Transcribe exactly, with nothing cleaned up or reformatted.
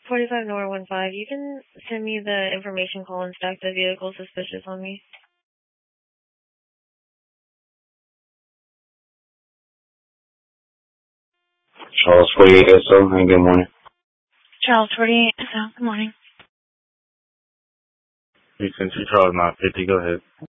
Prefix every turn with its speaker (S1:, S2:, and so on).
S1: forty-five Nor one five. You can send me the information call and stack the vehicle suspicious on me.
S2: Charles forty-eight S O. Hey, good morning.
S1: Charles forty-eight S O. Good morning.
S2: three ten two Charles nine fifty. Go ahead.